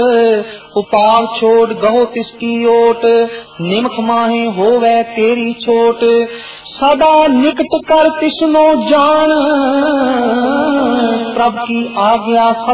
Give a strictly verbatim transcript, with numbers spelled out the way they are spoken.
उपाव छोड़ गहो तिसकी ओट, निमख माहे होवे तेरी छोट। सदा निकट कर तिसनो जान, प्रभ की आज्ञा